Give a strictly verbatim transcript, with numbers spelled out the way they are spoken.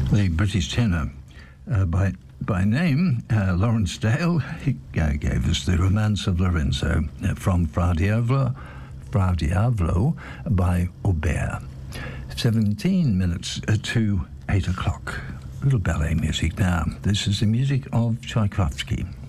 The British tenor, uh, by by name, uh, Lawrence Dale, he uh, gave us the Romance of Lorenzo uh, from Fra Diavolo, Fra Diavolo by Auber. seventeen minutes uh, to eight o'clock. Little ballet music now. This is the music of Tchaikovsky.